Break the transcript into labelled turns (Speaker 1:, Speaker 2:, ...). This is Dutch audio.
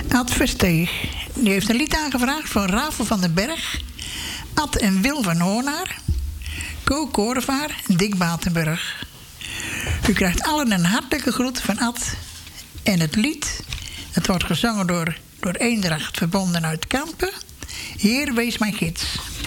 Speaker 1: Ad Versteeg. Die heeft een lied aangevraagd voor Ravel van den Berg, Ad en Wil van Hoonaar, Co Korevaar en Dick Batenburg. U krijgt allen een hartelijke groet van Ad. En het lied, dat wordt gezongen door Eendracht Verbonden uit Kampen. Heer, wees mijn gids.